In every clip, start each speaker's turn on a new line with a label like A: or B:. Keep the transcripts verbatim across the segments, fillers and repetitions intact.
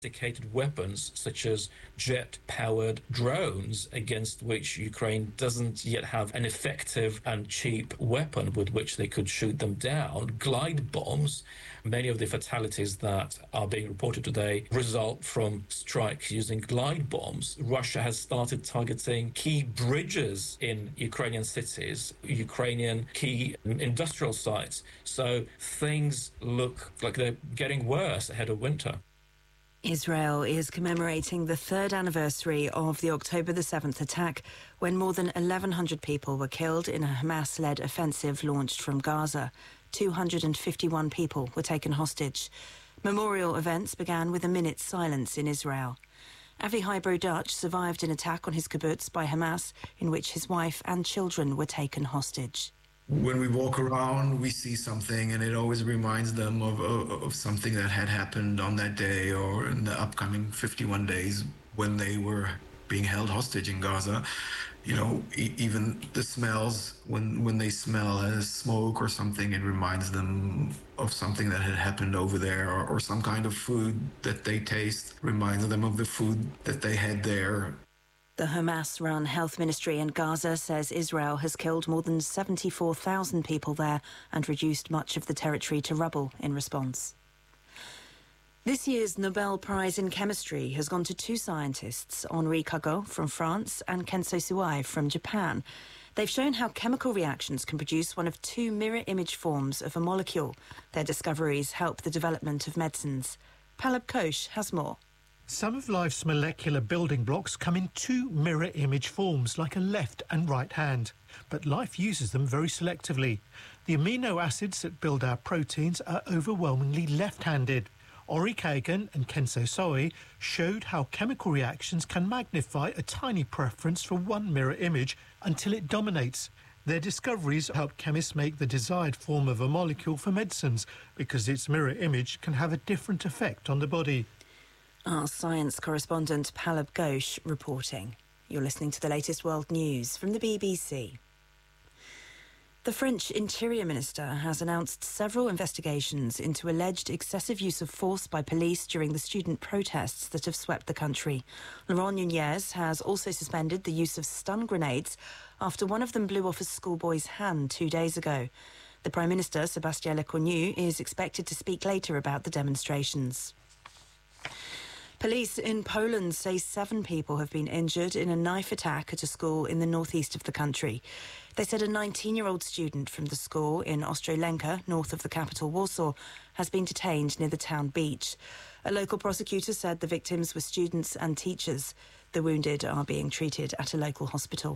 A: sophisticated weapons such as jet-powered drones, against which Ukraine doesn't yet have an effective and cheap weapon with which they could shoot them down. Glide bombs. Many of the fatalities that are being reported today result from strikes using glide bombs. Russia has started targeting key bridges in Ukrainian cities, Ukrainian key industrial sites. So things look like they're getting worse ahead of winter.
B: Israel is commemorating the third anniversary of the October the seventh attack, when more than eleven hundred people were killed in a Hamas-led offensive launched from Gaza. two hundred fifty-one people were taken hostage. Memorial events began with a minute's silence in Israel. Avi Hybro Dutch survived an attack on his kibbutz by Hamas, in which his wife and children were taken hostage.
C: When we walk around, we see something, and it always reminds them of, of, of something that had happened on that day or in the upcoming fifty-one days when they were being held hostage in Gaza. You know, e- even the smells, when, when they smell as smoke or something, it reminds them of something that had happened over there, or, or some kind of food that they taste reminds them of the food that they had there.
B: The Hamas-run health ministry in Gaza says Israel has killed more than seventy-four thousand people there and reduced much of the territory to rubble in response. This year's Nobel Prize in Chemistry has gone to two scientists, Henri Cargot from France and Kenso Suai from Japan. They've shown how chemical reactions can produce one of two mirror image forms of a molecule. Their discoveries help the development of medicines. Palab Kosh has more.
D: Some of life's molecular building blocks come in two mirror image forms, like a left and right hand. But life uses them very selectively. The amino acids that build our proteins are overwhelmingly left-handed. Ori Kagan and Kenso Soi showed how chemical reactions can magnify a tiny preference for one mirror image until it dominates. Their discoveries help chemists make the desired form of a molecule for medicines, because its mirror image can have a different effect on the body.
B: Our science correspondent Palab Ghosh reporting. You're listening to the latest world news from the B B C. The French Interior Minister has announced several investigations into alleged excessive use of force by police during the student protests that have swept the country. Laurent Nunez has also suspended the use of stun grenades after one of them blew off a schoolboy's hand two days ago. The Prime Minister, Sébastien Lecornu, is expected to speak later about the demonstrations. Police in Poland say seven people have been injured in a knife attack at a school in the northeast of the country. They said a nineteen-year-old student from the school in Ostrolenka, north of the capital Warsaw, has been detained near the town beach. A local prosecutor said the victims were students and teachers. The wounded are being treated at a local hospital.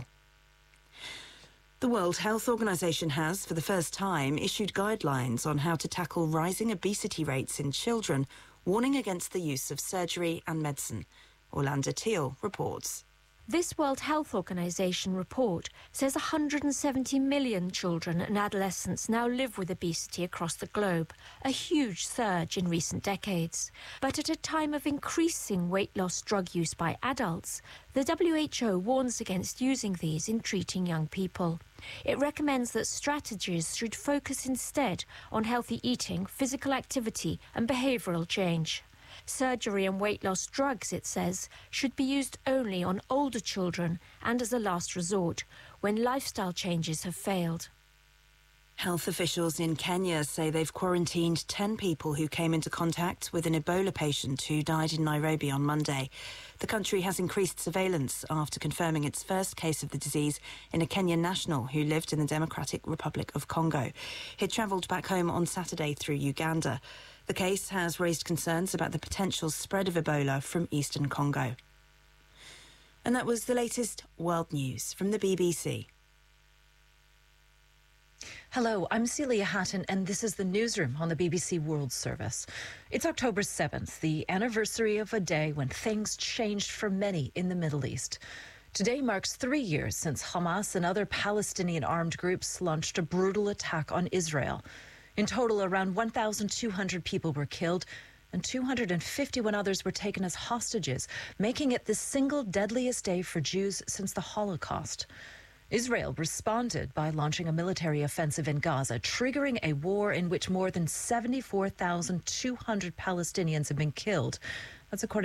B: The World Health Organization has, for the first time, issued guidelines on how to tackle rising obesity rates in children, warning against the use of surgery and medicine. Orlando Teal reports.
E: This World Health Organization report says one hundred seventy million children and adolescents now live with obesity across the globe, a huge surge in recent decades. But at a time of increasing weight loss drug use by adults, the W H O warns against using these in treating young people. It recommends that strategies should focus instead on healthy eating, physical activity and behavioural change. Surgery and weight loss drugs, it says, should be used only on older children and as a last resort, when lifestyle changes have failed.
B: Health officials in Kenya say they've quarantined ten people who came into contact with an Ebola patient who died in Nairobi on Monday. The country has increased surveillance after confirming its first case of the disease in a Kenyan national who lived in the Democratic Republic of Congo. He'd travelled back home on Saturday through Uganda. The case has raised concerns about the potential spread of Ebola from eastern Congo. And that was the latest world news from the B B C.
F: Hello, I'm Celia Hatton, and this is the Newsroom on the B B C World Service. It's October seventh, the anniversary of a day when things changed for many in the Middle East. Today marks three years since Hamas and other Palestinian armed groups launched a brutal attack on Israel. In total, around one thousand two hundred people were killed and two hundred fifty-one others were taken as hostages, making it the single deadliest day for Jews since the Holocaust. Israel responded by launching a military offensive in Gaza, triggering a war in which more than seventy-four thousand two hundred Palestinians have been killed That's according